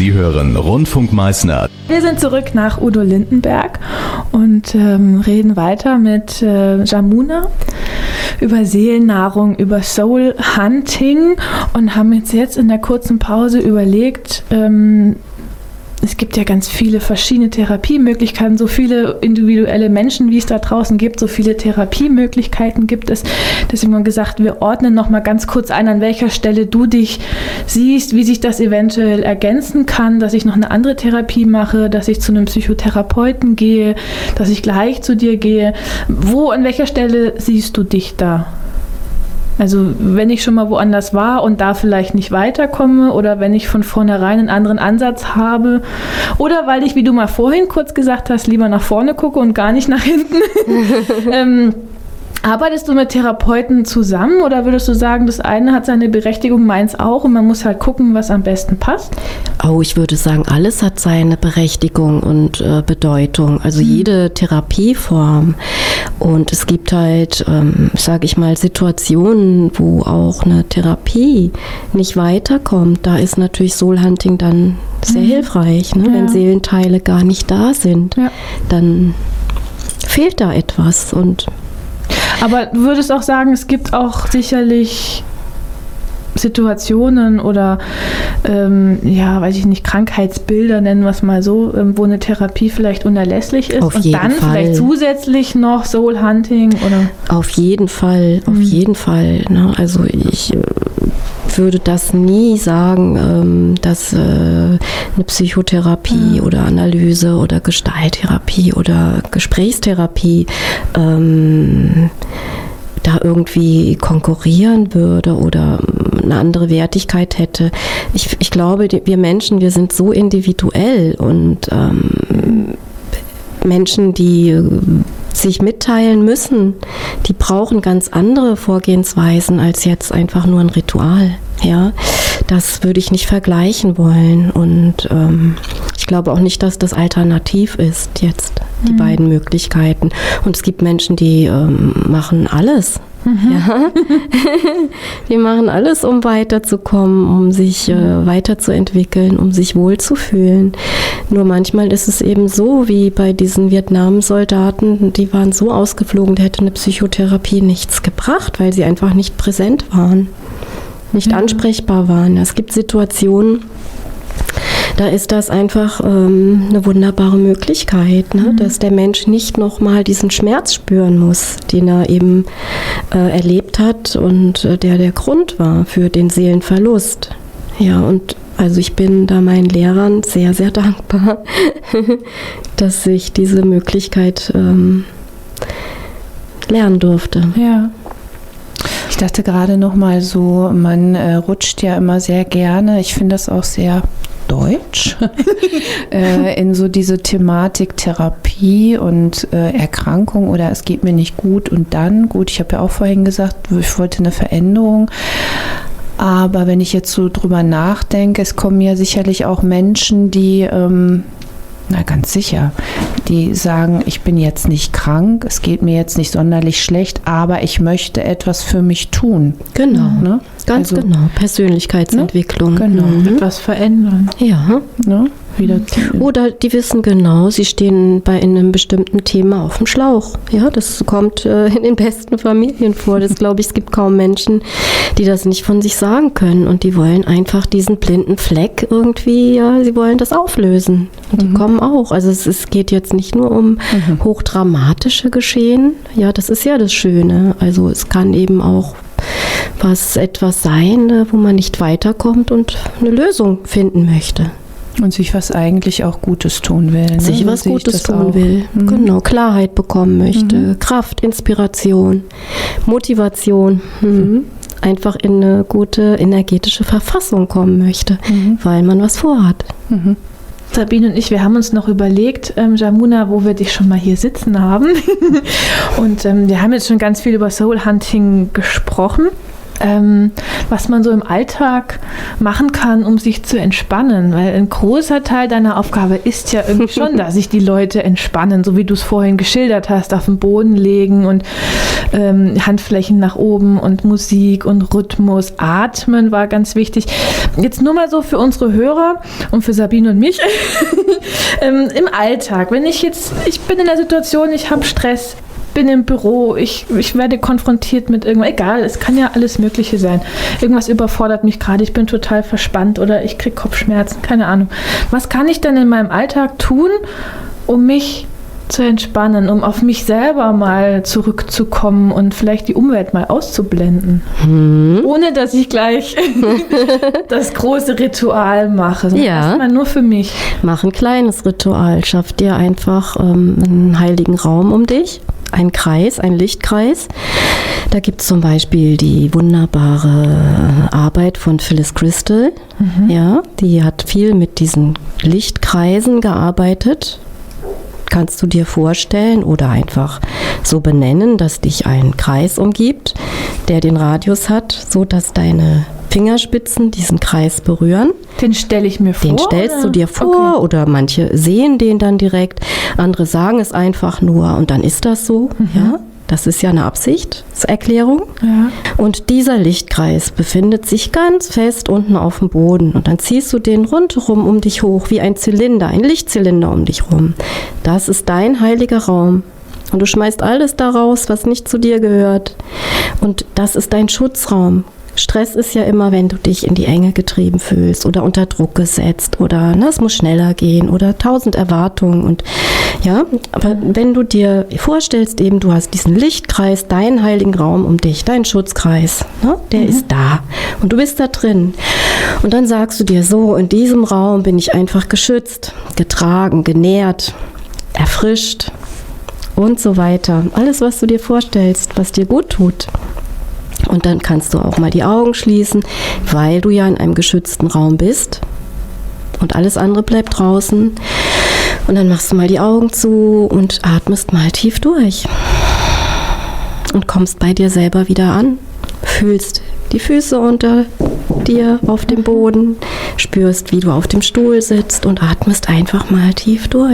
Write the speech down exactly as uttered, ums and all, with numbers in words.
Sie hören Rundfunk Meißner. Wir sind zurück nach Udo Lindenberg und ähm, reden weiter mit äh, Jamuna über Seelennahrung, über Soul Hunting und haben jetzt, jetzt in der kurzen Pause überlegt, ähm, es gibt ja ganz viele verschiedene Therapiemöglichkeiten, so viele individuelle Menschen, wie es da draußen gibt, so viele Therapiemöglichkeiten gibt es. Deswegen haben wir gesagt, wir ordnen noch mal ganz kurz ein, an welcher Stelle du dich siehst, wie sich das eventuell ergänzen kann, dass ich noch eine andere Therapie mache, dass ich zu einem Psychotherapeuten gehe, dass ich gleich zu dir gehe. Wo, an welcher Stelle siehst du dich da? Also wenn ich schon mal woanders war und da vielleicht nicht weiterkomme oder wenn ich von vornherein einen anderen Ansatz habe oder weil ich, wie du mal vorhin kurz gesagt hast, lieber nach vorne gucke und gar nicht nach hinten. ähm, Arbeitest du mit Therapeuten zusammen oder würdest du sagen, das eine hat seine Berechtigung, meins auch und man muss halt gucken, was am besten passt? Oh, ich würde sagen, alles hat seine Berechtigung und äh, Bedeutung, also mhm. jede Therapieform. Und es gibt halt, ähm, sage ich mal, Situationen, wo auch eine Therapie nicht weiterkommt. Da ist natürlich Soul Hunting dann sehr mhm. hilfreich, ne? Ja. Wenn Seelenteile gar nicht da sind, ja. dann fehlt da etwas und aber du würdest auch sagen, es gibt auch sicherlich Situationen oder, ähm, ja, weiß ich nicht, Krankheitsbilder, nennen wir es mal so, ähm, wo eine Therapie vielleicht unerlässlich ist auf und jeden dann Fall. Vielleicht zusätzlich noch Soul Hunting oder? Auf jeden Fall, auf mhm. jeden Fall. Ne? Also ich würde das nie sagen, ähm, dass äh, eine Psychotherapie mhm. oder Analyse oder Gestalttherapie oder Gesprächstherapie ähm, da irgendwie konkurrieren würde oder eine andere Wertigkeit hätte. Ich, ich glaube, die, wir Menschen, wir sind so individuell und ähm, Menschen, die sich mitteilen müssen, die brauchen ganz andere Vorgehensweisen als jetzt einfach nur ein Ritual. Ja, das würde ich nicht vergleichen wollen und ähm, ich glaube auch nicht, dass das alternativ ist jetzt, die mhm. beiden Möglichkeiten. Und es gibt Menschen, die ähm, machen alles. Mhm. Ja. Die machen alles, um weiterzukommen, um sich äh, weiterzuentwickeln, um sich wohlzufühlen. Nur manchmal ist es eben so, wie bei diesen Vietnam-Soldaten, die waren so ausgeflogen, da hätte eine Psychotherapie nichts gebracht, weil sie einfach nicht präsent waren, nicht ja. ansprechbar waren. Es gibt Situationen, da ist das einfach ähm, eine wunderbare Möglichkeit, ne? Mhm. Dass der Mensch nicht nochmal diesen Schmerz spüren muss, den er eben äh, erlebt hat und äh, der der Grund war für den Seelenverlust. Ja, und also ich bin da meinen Lehrern sehr, sehr dankbar, dass ich diese Möglichkeit ähm, lernen durfte. Ja. Ich dachte gerade noch mal so, man äh, rutscht ja immer sehr gerne, ich finde das auch sehr deutsch, äh, in so diese Thematik Therapie und äh, Erkrankung oder es geht mir nicht gut und dann, gut, ich habe ja auch vorhin gesagt, ich wollte eine Veränderung, aber wenn ich jetzt so drüber nachdenke, es kommen ja sicherlich auch Menschen, die ähm, na ganz sicher, die sagen, ich bin jetzt nicht krank, es geht mir jetzt nicht sonderlich schlecht, aber ich möchte etwas für mich tun. Genau, ne? Ganz also, genau, Persönlichkeitsentwicklung. Ne? Genau, mhm. etwas verändern. Ja. Ne? Wieder Oder die wissen genau, sie stehen bei einem bestimmten Thema auf dem Schlauch. Ja, das kommt äh, in den besten Familien vor. Das glaube ich, es gibt kaum Menschen, die das nicht von sich sagen können und die wollen einfach diesen blinden Fleck irgendwie, ja, sie wollen das auflösen. Und die mhm. kommen auch. Also es, es geht jetzt nicht nur um mhm. hochdramatische Geschehen. Ja, das ist ja das Schöne. Also es kann eben auch was etwas sein, wo man nicht weiterkommt und eine Lösung finden möchte. Und sich was eigentlich auch Gutes tun will. Ne? Sich was so Gutes tun auch. will. Mhm. Genau, Klarheit bekommen möchte, mhm. Kraft, Inspiration, Motivation. Mhm. Einfach in eine gute energetische Verfassung kommen möchte, mhm. weil man was vorhat. Mhm. Sabine und ich, wir haben uns noch überlegt, ähm, Jamuna, wo wir dich schon mal hier sitzen haben. Und ähm, wir haben jetzt schon ganz viel über Soul Hunting gesprochen. ähm, was man so im Alltag machen kann, um sich zu entspannen. Weil ein großer Teil deiner Aufgabe ist ja irgendwie schon, dass sich die Leute entspannen, so wie du es vorhin geschildert hast, auf den Boden legen und ähm, Handflächen nach oben und Musik und Rhythmus. Atmen war ganz wichtig. Jetzt nur mal so für unsere Hörer und für Sabine und mich ähm, im Alltag. Wenn ich jetzt, ich bin in der Situation, ich habe Stress, bin im Büro, ich, ich werde konfrontiert mit irgendwas, egal, es kann ja alles Mögliche sein. Irgendwas überfordert mich gerade, ich bin total verspannt oder ich kriege Kopfschmerzen, keine Ahnung. Was kann ich denn in meinem Alltag tun, um mich zu entspannen, um auf mich selber mal zurückzukommen und vielleicht die Umwelt mal auszublenden? Hm. Ohne, dass ich gleich das große Ritual mache. Ja. Erstmal nur für mich. Mach ein kleines Ritual. Schaff dir einfach ähm, einen heiligen Raum um dich. Ein Kreis, ein Lichtkreis. Da gibt es zum Beispiel die wunderbare Arbeit von Phyllis Crystal. Mhm. Ja, die hat viel mit diesen Lichtkreisen gearbeitet. Kannst du dir vorstellen oder einfach so benennen, dass dich ein Kreis umgibt, der den Radius hat, so dass deine Fingerspitzen diesen Kreis berühren. Den stelle ich mir vor? Den stellst oder? du dir vor, okay. Oder manche sehen den dann direkt, andere sagen es einfach nur und dann ist das so. Mhm. Ja, das ist ja eine Absichtserklärung. Ja. Und dieser Lichtkreis befindet sich ganz fest unten auf dem Boden und dann ziehst du den rundherum um dich hoch, wie ein Zylinder, ein Lichtzylinder um dich rum. Das ist dein heiliger Raum. Und du schmeißt alles da raus, was nicht zu dir gehört. Und das ist dein Schutzraum. Stress ist ja immer, wenn du dich in die Enge getrieben fühlst oder unter Druck gesetzt oder ne, es muss schneller gehen oder tausend Erwartungen und ja, aber wenn du dir vorstellst, eben du hast diesen Lichtkreis, deinen heiligen Raum um dich, deinen Schutzkreis, ne, der mhm. ist da und du bist da drin und dann sagst du dir so, in diesem Raum bin ich einfach geschützt, getragen, genährt, erfrischt und so weiter. Alles, was du dir vorstellst, was dir gut tut. Und dann kannst du auch mal die Augen schließen, weil du ja in einem geschützten Raum bist und alles andere bleibt draußen. Und dann machst du mal die Augen zu und atmest mal tief durch und kommst bei dir selber wieder an, fühlst die Füße unter dir auf dem Boden, spürst, wie du auf dem Stuhl sitzt und atmest einfach mal tief durch.